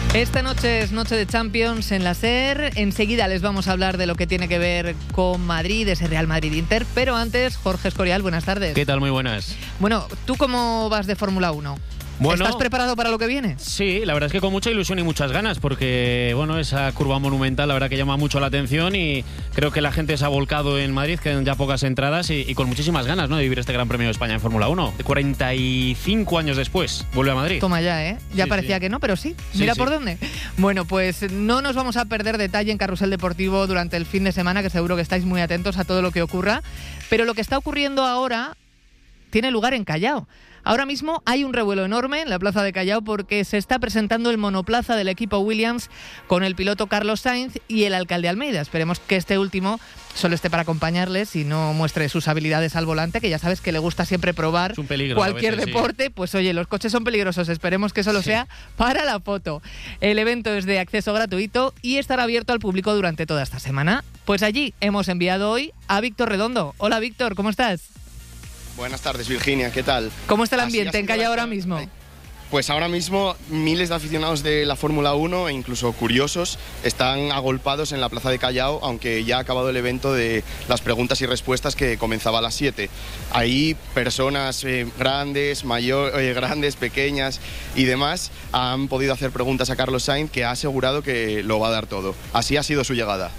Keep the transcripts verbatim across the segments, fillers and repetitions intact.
Esta noche es noche de Champions en la SER. Enseguida les vamos a hablar de lo que tiene que ver con Madrid, ese Real Madrid-Inter. Pero antes, Jorge Escorial, buenas tardes. ¿Qué tal? Muy buenas. Bueno, ¿tú cómo vas de Fórmula uno? Bueno, ¿Estás preparado para lo que viene? Sí, la verdad es que con mucha ilusión y muchas ganas, porque bueno, esa curva monumental la verdad que llama mucho la atención y creo que la gente se ha volcado en Madrid, quedan ya pocas entradas y, y con muchísimas ganas, ¿no?, de vivir este Gran Premio de España en Fórmula uno. cuarenta y cinco años después, vuelve a Madrid. Toma ya, ¿eh? Ya sí, parecía sí. que no, pero sí. Sí, Mira sí. por dónde. Bueno, pues no nos vamos a perder detalle en Carrusel Deportivo durante el fin de semana, que seguro que estáis muy atentos a todo lo que ocurra. Pero lo que está ocurriendo ahora tiene lugar en Callao. Ahora mismo hay un revuelo enorme en la plaza de Callao porque se está presentando el monoplaza del equipo Williams con el piloto Carlos Sainz y el alcalde Almeida. Esperemos que este último solo esté para acompañarles y no muestre sus habilidades al volante, que ya sabes que le gusta siempre probar peligro, cualquier veces, deporte. Sí. Pues oye, los coches son peligrosos, esperemos que solo Sí. sea para la foto. El evento es de acceso gratuito y estará abierto al público durante toda esta semana. Pues allí hemos enviado hoy a Víctor Redondo. Hola Víctor, ¿cómo estás? Buenas tardes, Virginia, ¿qué tal? ¿Cómo está el Así ambiente ha en sido Callao la- ahora mismo? Pues ahora mismo miles de aficionados de la Fórmula uno e incluso curiosos están agolpados en la plaza de Callao, aunque ya ha acabado el evento de las preguntas y respuestas que comenzaba a las siete. Ahí personas eh, grandes, mayor, eh, grandes, pequeñas y demás han podido hacer preguntas a Carlos Sainz, que ha asegurado que lo va a dar todo. Así ha sido su llegada.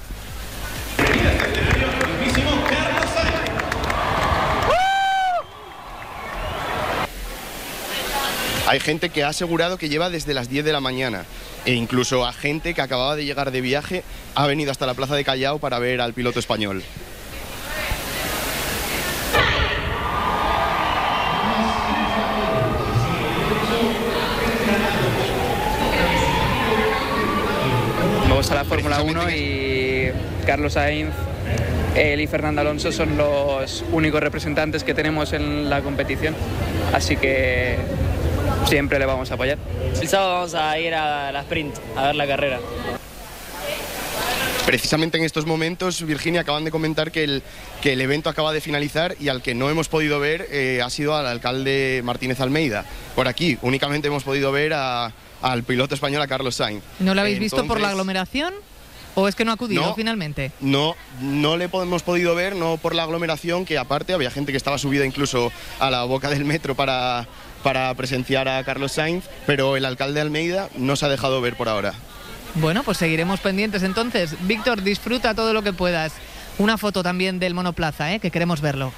Hay gente que ha asegurado que lleva desde las diez de la mañana e incluso a gente que acababa de llegar de viaje ha venido hasta la plaza de Callao para ver al piloto español. Me gusta la Fórmula uno y Carlos Sainz, él y Fernando Alonso son los únicos representantes que tenemos en la competición, así que siempre le vamos a apoyar. El sábado vamos a ir a la sprint, a ver la carrera. Precisamente en estos momentos, Virginia, acaban de comentar que el, que el evento acaba de finalizar y al que no hemos podido ver eh, ha sido al alcalde Martínez Almeida. Por aquí únicamente hemos podido ver a, al piloto español, a Carlos Sainz. ¿No lo habéis visto por la Entonces, aglomeración o es que no ha acudido No. finalmente? No, no le hemos podido ver, no por la aglomeración, que aparte había gente que estaba subida incluso a la boca del metro para, para presenciar a Carlos Sainz, pero el alcalde Almeida no se ha dejado ver por ahora. Bueno, pues seguiremos pendientes entonces. Víctor, disfruta todo lo que puedas. Una foto también del monoplaza, ¿eh?, que queremos verlo.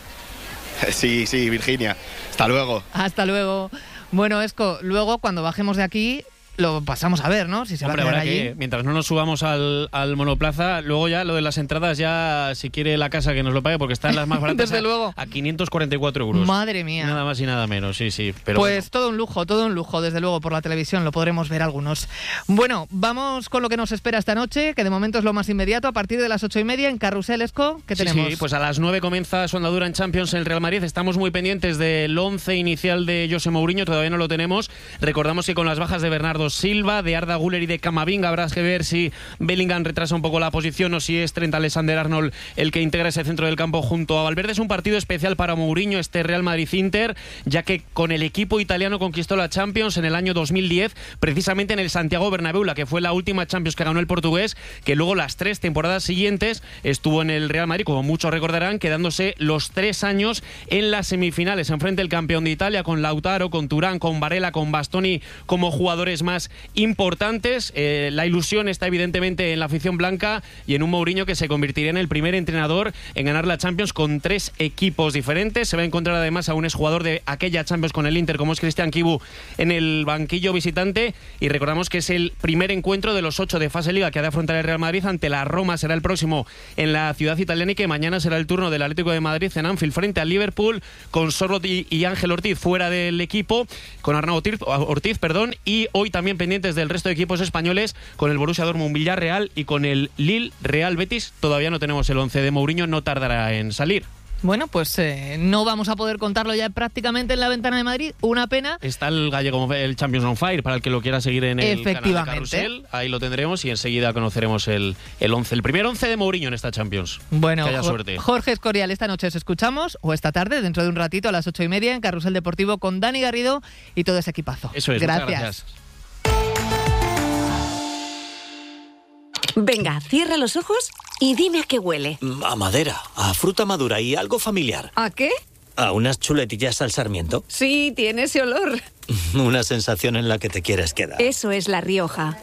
Sí, sí, Virginia. Hasta luego. Hasta luego. Bueno, Esco, luego cuando bajemos de aquí lo pasamos a ver, ¿no? Si se Hombre, va a quedar habrá allí. que, mientras no nos subamos al, al monoplaza, luego ya lo de las entradas, ya si quiere la casa que nos lo pague, porque están las más baratas Desde a, luego. a quinientos cuarenta y cuatro euros. Madre mía. Nada más y nada menos, sí, sí. Pero Pues bueno. todo un lujo, todo un lujo, desde luego por la televisión, lo podremos ver algunos. Bueno, vamos con lo que nos espera esta noche, que de momento es lo más inmediato, a partir de las ocho y media en Carrusel, Esco, ¿qué Sí, tenemos? sí, pues a las nueve comienza su andadura en Champions en el Real Madrid. Estamos muy pendientes del once inicial de José Mourinho, todavía no lo tenemos. Recordamos que con las bajas de Bernardo Silva, de Arda Güler y de Camavinga habrá que ver si Bellingham retrasa un poco la posición o si es Trent Alexander-Arnold el que integra ese centro del campo junto a Valverde. Es un partido especial para Mourinho, este Real Madrid-Inter, ya que con el equipo italiano conquistó la Champions en el año dos mil diez, precisamente en el Santiago Bernabéu, la que fue la última Champions que ganó el portugués, que luego las tres temporadas siguientes estuvo en el Real Madrid, como muchos recordarán, quedándose los tres años en las semifinales. Enfrente el campeón de Italia, con Lautaro, con Turán, con Varela, con Bastoni como jugadores más importantes. Eh, la ilusión está evidentemente en la afición blanca y en un Mourinho que se convertiría en el primer entrenador en ganar la Champions con tres equipos diferentes. Se va a encontrar además a un exjugador de aquella Champions con el Inter, como es Cristian Chivu, en el banquillo visitante, y recordamos que es el primer encuentro de los ocho de fase Liga que ha de afrontar el Real Madrid ante la Roma. Será el próximo en la ciudad italiana y que mañana será el turno del Atlético de Madrid en Anfield frente al Liverpool, con Sorloth y, y Ángel Ortiz fuera del equipo, con Arnau Ortiz, Ortiz perdón, y hoy también pendientes del resto de equipos españoles, con el Borussia Dortmund Villarreal y con el Lille Real Betis. Todavía no tenemos el once de Mourinho, no tardará en salir. Bueno, pues eh, no vamos a poder contarlo ya prácticamente en la ventana de Madrid. Una pena. Está el gallego, el Champions on Fire, para el que lo quiera seguir en el canal de Efectivamente. Carrusel. Ahí lo tendremos y enseguida conoceremos el, el once, el primer once de Mourinho en esta Champions. Bueno, que haya Jo- suerte. Jorge Escorial, esta noche os escuchamos, o esta tarde, dentro de un ratito, a las ocho y media, en Carrusel Deportivo con Dani Garrido y todo ese equipazo. Eso es, Gracias. muchas gracias. Venga, cierra los ojos y dime a qué huele. A madera, a fruta madura y algo familiar. ¿A qué? ¿A unas chuletillas al sarmiento? Sí, tiene ese olor. Una sensación en la que te quieres quedar. Eso es La Rioja.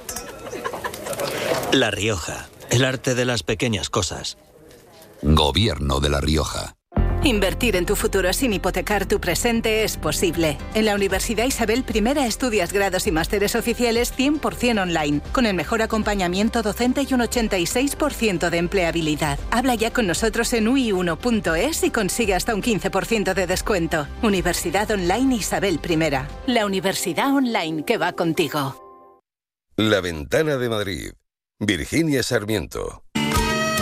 La Rioja, el arte de las pequeñas cosas. Gobierno de La Rioja. Invertir en tu futuro sin hipotecar tu presente es posible. En la Universidad Isabel I estudias grados y másteres oficiales cien por ciento online, con el mejor acompañamiento docente y un ochenta y seis por ciento de empleabilidad. Habla ya con nosotros en u i uno punto es y consigue hasta un quince por ciento de descuento. Universidad Online Isabel I. La universidad online que va contigo. La Ventana de Madrid. Virginia Sarmiento.